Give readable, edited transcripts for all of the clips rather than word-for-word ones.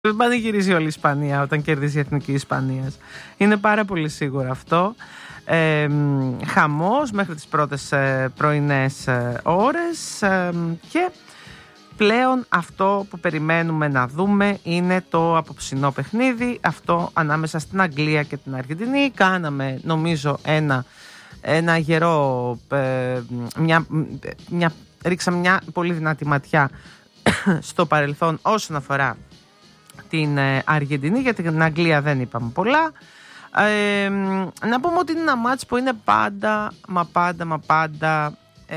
πανηγυρίζει όλη η Ισπανία όταν κερδίζει η Εθνική Ισπανίας. Είναι πάρα πολύ σίγουρο αυτό. Χαμός μέχρι τις πρώτες πρωινές ώρες και πλέον αυτό που περιμένουμε να δούμε είναι το απόψινό παιχνίδι, αυτό ανάμεσα στην Αγγλία και την Αργεντινή. Κάναμε νομίζω ένα γερό, ρίξαμε μια πολύ δυνατή ματιά στο παρελθόν όσον αφορά την Αργεντινή. Για την Αγγλία δεν είπαμε πολλά. Να πούμε ότι είναι ένα μάτς που είναι πάντα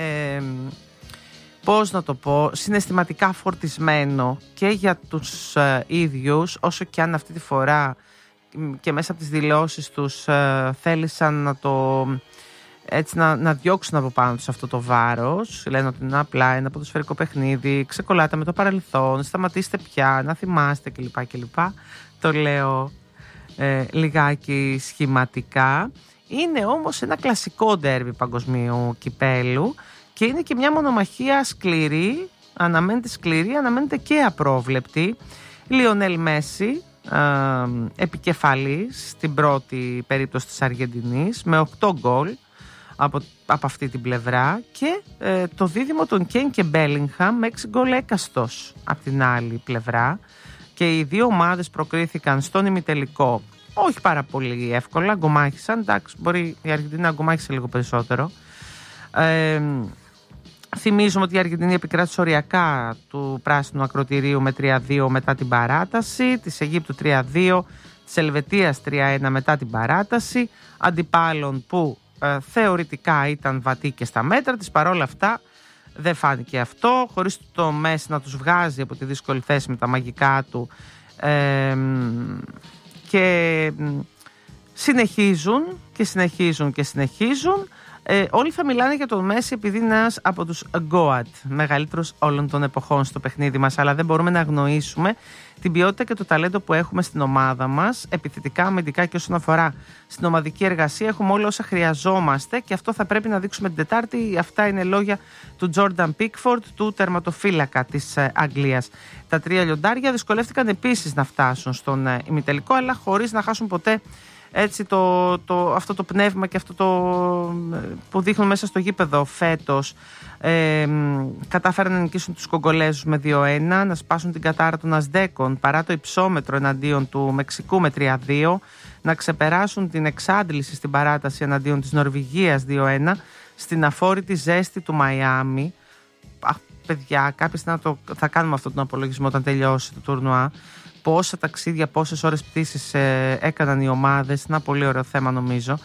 πώς να το πω, συναισθηματικά φορτισμένο και για τους ίδιους, όσο και αν αυτή τη φορά και μέσα από τις δηλώσεις τους θέλησαν να το έτσι να διώξουν από πάνω τους αυτό το βάρος. Λένε ότι είναι απλά ένα ποδοσφαιρικό παιχνίδι, ξεκολλάτε με το παρελθόν, σταματήστε πια, να θυμάστε κλπ. Το λέω λιγάκι σχηματικά. Είναι όμως ένα κλασικό ντέρμπι παγκοσμίου κυπέλου και είναι και μια μονομαχία σκληρή, αναμένεται και απρόβλεπτη. Λιονέλ Μέση επικεφαλής στην πρώτη περίπτωση της Αργεντινής με 8 γκολ από αυτή την πλευρά και το δίδυμο των Κέιν και Μπέλιγχαμ με 6 γκολ έκαστος από την άλλη πλευρά, και οι δύο ομάδες προκρίθηκαν στον ημιτελικό όχι πάρα πολύ εύκολα, αγκομάχησαν, εντάξει, μπορεί η Αργεντινή να αγκομάχησε λίγο περισσότερο. Θυμίζουμε ότι η Αργεντινή επικράτησε οριακά του πράσινου ακροτηρίου με 3-2 μετά την παράταση, της Αιγύπτου 3-2, της Ελβετίας 3-1 μετά την παράταση, αντιπάλων που θεωρητικά ήταν βατή και στα μέτρα της. Παρόλα αυτά δεν φάνηκε αυτό, χωρίς το Μέση να τους βγάζει από τη δύσκολη θέση με τα μαγικά του, και συνεχίζουν. Όλοι θα μιλάνε για τον Μέση επειδή είναι ένας από τους γκόατ, μεγαλύτερος όλων των εποχών στο παιχνίδι μας, αλλά δεν μπορούμε να αγνοήσουμε την ποιότητα και το ταλέντο που έχουμε στην ομάδα μας, επιθετικά, αμυντικά και όσον αφορά στην ομαδική εργασία. Έχουμε όλα όσα χρειαζόμαστε και αυτό θα πρέπει να δείξουμε την Τετάρτη. Αυτά είναι λόγια του Τζόρνταν Πίκφορντ, του τερματοφύλακα της Αγγλίας. Τα τρία λιοντάρια δυσκολεύτηκαν επίσης να φτάσουν στον ημιτελικό, αλλά χωρίς να χάσουν ποτέ έτσι αυτό το πνεύμα και αυτό το που δείχνουν μέσα στο γήπεδο φέτος. Κατάφεραν να νικήσουν τους Κογκολέζους με 2-1, να σπάσουν την κατάρα των Αζντέκων παρά το υψόμετρο εναντίον του Μεξικού με 3-2, να ξεπεράσουν την εξάντληση στην παράταση εναντίον της Νορβηγίας 2-1, στην αφόρητη ζέστη του Μαϊάμι. Παιδιά, κάποια θα κάνουμε αυτόν τον απολογισμό όταν τελειώσει το τουρνουά. Πόσα ταξίδια, πόσες ώρες πτήσης έκαναν οι ομάδες. Ένα πολύ ωραίο θέμα νομίζω.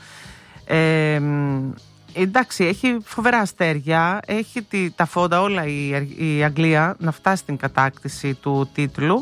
Εντάξει, έχει φοβερά αστέρια, έχει τα φόντα όλα η Αγγλία να φτάσει στην κατάκτηση του τίτλου,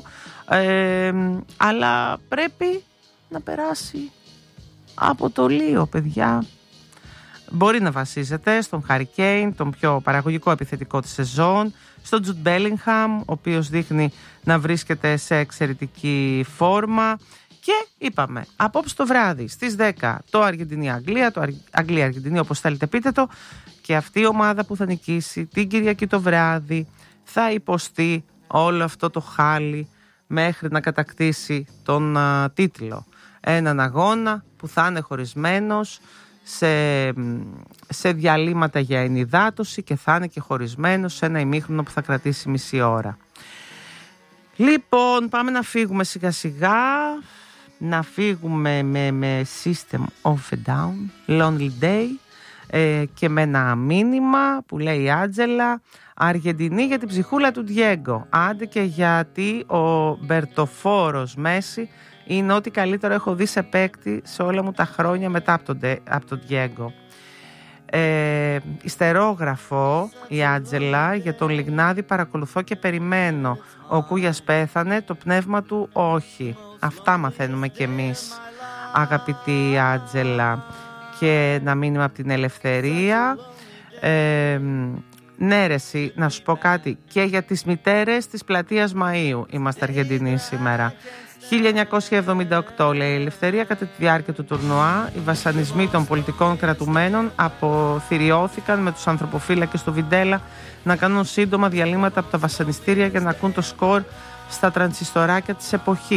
αλλά πρέπει να περάσει από το Λίο, παιδιά. Μπορεί να βασίζεται στον Χάρι Κέιν, τον πιο παραγωγικό επιθετικό της σεζόν, στον Τζουντ Μπέλιγχαμ, ο οποίος δείχνει να βρίσκεται σε εξαιρετική φόρμα. Και είπαμε, απόψε το βράδυ στις 10 το Αργεντινή-Αγγλία, το Αγγλία-Αργεντινή όπως θέλετε πείτε το, και αυτή η ομάδα που θα νικήσει την Κυριακή το βράδυ θα υποστεί όλο αυτό το χάλι μέχρι να κατακτήσει τον τίτλο. Έναν αγώνα που θα είναι χωρισμένος σε διαλύματα για ενυδάτωση και θα είναι και χωρισμένος σε ένα ημίχρονο που θα κρατήσει μισή ώρα. Λοιπόν, πάμε να φύγουμε σιγά σιγά. Να φύγουμε με System of a Down, Lonely Day, και με ένα μήνυμα που λέει η Άντζελα: Αργεντινή για την ψυχούλα του Διέγκο. Άντε και γιατί ο Μπερτοφόρος Μέση είναι ό,τι καλύτερο έχω δει σε παίκτη σε όλα μου τα χρόνια μετά από τον Διέγκο. Ιστερόγραφο η Άντζελα: για τον Λιγνάδη παρακολουθώ και περιμένω. Ο Κούγιας πέθανε, το πνεύμα του όχι. Αυτά μαθαίνουμε κι εμείς, αγαπητή Άντζελα. Και ένα μήνυμα από την Ελευθερία. Ναι ρε εσύ, να σου πω κάτι, και για τις μητέρες της πλατείας Μαΐου είμαστε Αργεντινοί σήμερα. 1978 λέει η Ελευθερία, κατά τη διάρκεια του τουρνουά οι βασανισμοί των πολιτικών κρατουμένων αποθυριώθηκαν με τους ανθρωποφύλακες του Βιντέλα να κάνουν σύντομα διαλύματα από τα βασανιστήρια για να ακούν το σκορ στα τρανσιστοράκια της εποχής.